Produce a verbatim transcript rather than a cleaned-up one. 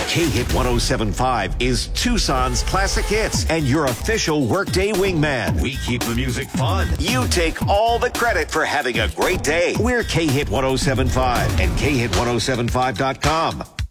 K-Hit one oh seven point five is Tucson's classic hits and your official workday wingman. We keep the music fun. You take all the credit for having a great day. We're K-Hit one oh seven point five and K Hit one oh seven five dot com.